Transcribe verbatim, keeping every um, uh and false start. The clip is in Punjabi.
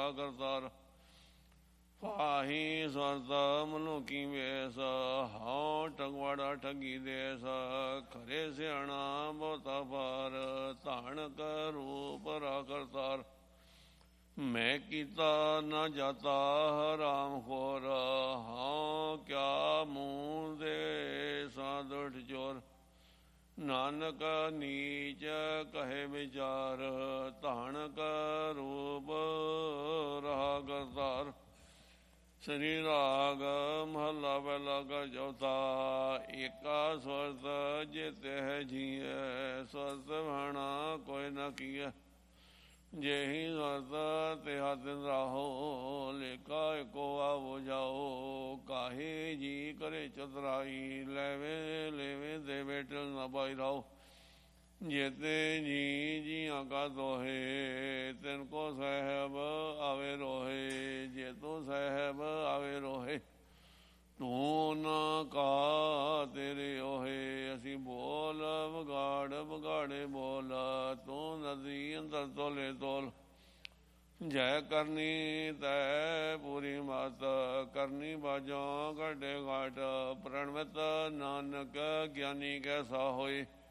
ਰਹਾ ਕਰਤਾਰ। ਪਾਹੀ ਸਵਰਤ ਮਨੁਖੀ ਵੇਸ, ਹਉ ਠਗਵਾੜਾ ਠਗੀ ਦੇਸ। ਖਰੇ ਸਿਆਣਾ ਬਹੁਤਾ ਪਾਰ, ਧਾਨਕ ਰੂਪ ਰਹਾ ਕਰਤਾਰ। ਮੈਂ ਕੀਤਾ ਨਾ ਜਾਤਾ ਹਰਾਮ ਖੋਰ, ਹਉ ਕਿਆ ਮੂੰਹ ਦੇ ਸਾਧੁਠ ਚੋਰ। ਨਾਨਕ ਨੀਚ ਕਹੇ ਵਿਚਾਰ, ਧਾਨਕ ਰੂਪ ਰਹਾ ਕਰਤਾਰ। ਸ੍ਰੀ ਰਾਗ ਮਹੱਲਾ ਪਹਿਲਾ ਕਾ ਚੌਥਾ। ਏਕਾ ਸਵਰਤ ਜੇ ਤਹਿ ਜੀਐ, ਸਵਰਤ ਭਾਣਾ ਕੋਈ ਨਾ ਕੀਐ। ਜਿਹੀ ਸਵਰਤ ਤਿਹਾ ਤਿਨ ਰਾਹੋ, ਲੇਖਾ ਏਕੋ ਆਵੋ ਜਾਓ। ਕਾਹੇ ਜੀ ਕਰੇ ਚਤੁਰਾਈ, ਲੈਵੇ ਲੈਵੇ ਦੇਵੇ ਟਿਲ ਨਾ ਪਾਈ ਰਾਓ। ਜੇਤੇ ਜੀ ਜੀਆਂ ਕਾ ਦੋਹੇ, ਤਿਨ ਕੋ ਸਾਹਿਬ ਆਵੇ ਰੋਹੇ। ਜੇ ਤੂੰ ਸਾਹਿਬ ਆਵੇ ਰੋਹੇ, ਤੂੰ ਨਾ ਕਾ ਤੇਰੇ ਓਹੇ। ਅਸੀਂ ਬੋਲ ਵਿਗਾੜ ਵਿਗਾੜੇ ਬੋਲ, ਤੂੰ ਨਦੀ ਅੰਦਰ ਤੋਲੇ ਤੋਲ। ਜੈ ਕਰਨੀ ਤੈ ਪੂਰੀ ਮਤ, ਕਰਨੀ ਬਾਝੋਂ ਕੱਢੇ ਘਾਟ। ਪ੍ਰਣਵਤ ਨਾਨਕ ਗਿਆਨੀ ਕੈਸਾ ਹੋਏ,